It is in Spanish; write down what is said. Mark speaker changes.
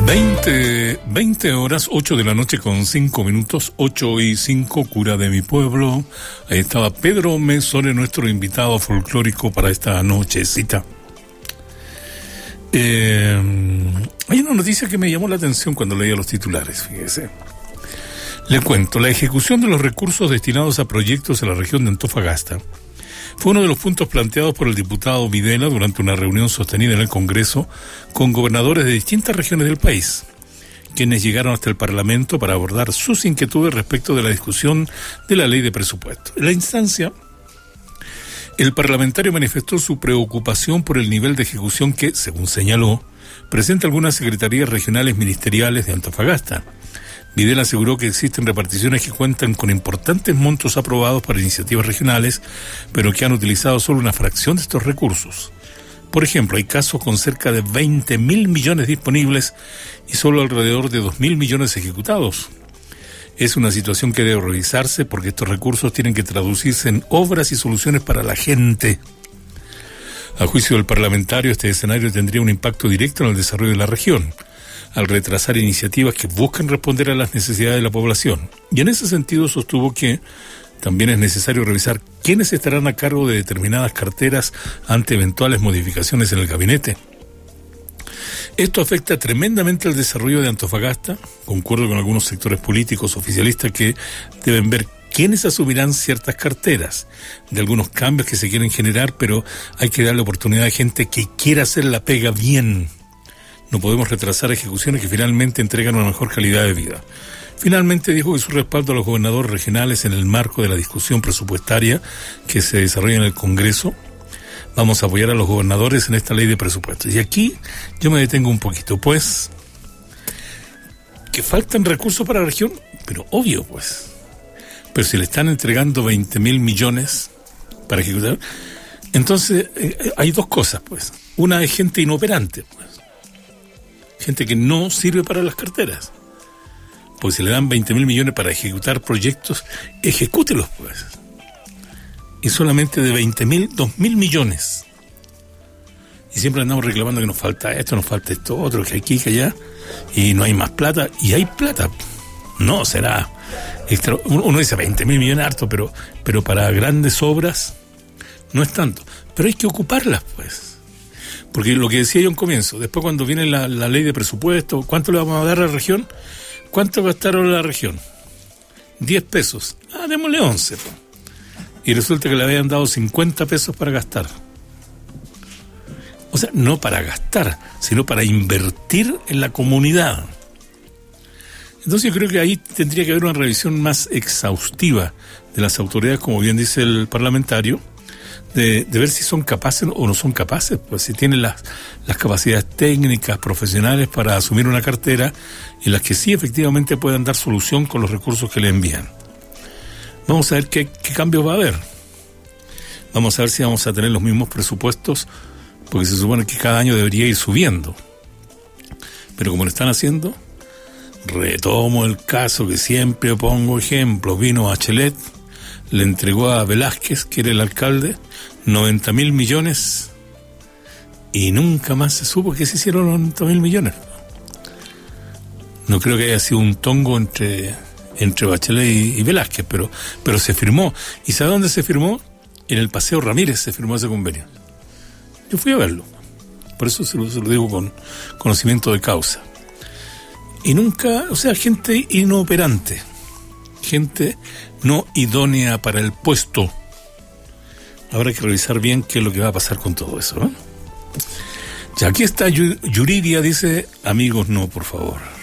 Speaker 1: 20 horas, 8 de la noche con 5 minutos, 8:05, cura de mi pueblo. Ahí estaba Pedro Mesore, nuestro invitado folclórico para esta nochecita. Hay una noticia que me llamó la atención cuando leía los titulares, fíjese. Le cuento, la ejecución de los recursos destinados a proyectos en la región de Antofagasta fue uno de los puntos planteados por el diputado Videla durante una reunión sostenida en el Congreso con gobernadores de distintas regiones del país, quienes llegaron hasta el Parlamento para abordar sus inquietudes respecto de la discusión de la ley de presupuesto. En la instancia, el parlamentario manifestó su preocupación por el nivel de ejecución que, según señaló, presenta algunas secretarías regionales ministeriales de Antofagasta. Videla aseguró que existen reparticiones que cuentan con importantes montos aprobados para iniciativas regionales, pero que han utilizado solo una fracción de estos recursos. Por ejemplo, hay casos con cerca de 20.000 millones disponibles y solo alrededor de 2.000 millones ejecutados. Es una situación que debe revisarse porque estos recursos tienen que traducirse en obras y soluciones para la gente. A juicio del parlamentario, este escenario tendría un impacto directo en el desarrollo de la región, al retrasar iniciativas que buscan responder a las necesidades de la población. Y en ese sentido sostuvo que también es necesario revisar quiénes estarán a cargo de determinadas carteras ante eventuales modificaciones en el gabinete. Esto afecta tremendamente al desarrollo de Antofagasta. Concuerdo con algunos sectores políticos oficialistas que deben ver quiénes asumirán ciertas carteras de algunos cambios que se quieren generar, pero hay que darle oportunidad a gente que quiera hacer la pega bien. No podemos retrasar ejecuciones que finalmente entregan una mejor calidad de vida. Finalmente dijo que su respaldo a los gobernadores regionales en el marco de la discusión presupuestaria que se desarrolla en el Congreso. Vamos a apoyar a los gobernadores en esta ley de presupuestos. Y aquí yo me detengo un poquito, pues, que faltan recursos para la región, pero obvio, pues. Pero si le están entregando 20.000 millones para ejecutar, entonces hay dos cosas, pues. Una es gente inoperante, pues. Gente que no sirve para las carteras. Pues si le dan 20.000 millones para ejecutar proyectos, ejecútelos, pues. Y solamente de 20.000, 2.000 millones. Y siempre andamos reclamando que nos falta esto otro, que aquí, que allá, y no hay más plata. Y hay plata. No, será extra. Uno dice 20.000 millones harto, pero para grandes obras no es tanto. Pero hay que ocuparlas, pues. Porque lo que decía yo en comienzo, después cuando viene la ley de presupuesto, ¿cuánto le vamos a dar a la región? ¿Cuánto gastaron a la región? 10 pesos. Démosle 11. Pues. Y resulta que le habían dado 50 pesos para gastar. O sea, no para gastar, sino para invertir en la comunidad. Entonces yo creo que ahí tendría que haber una revisión más exhaustiva de las autoridades, como bien dice el parlamentario, de ver si son capaces o no son capaces, pues si tienen las capacidades técnicas, profesionales para asumir una cartera en las que sí efectivamente puedan dar solución con los recursos que le envían. Vamos a ver qué cambios va a haber. Vamos a ver si vamos a tener los mismos presupuestos, porque se supone que cada año debería ir subiendo. Pero como lo están haciendo, retomo el caso que siempre pongo ejemplo. Vino Bachelet, le entregó a Velázquez, que era el alcalde, 90.000 millones y nunca más se supo que se hicieron los 90.000 millones. No creo que haya sido un tongo entre Bachelet y Velázquez, pero se firmó. ¿Y sabe dónde se firmó? En el Paseo Ramírez se firmó ese convenio. Yo fui a verlo. Por eso se lo digo con conocimiento de causa. Y nunca, o sea, gente inoperante, gente no idónea para el puesto. Habrá que revisar bien qué es lo que va a pasar con todo eso, ¿no? Ya aquí está Yuridia, dice, amigos, no, por favor.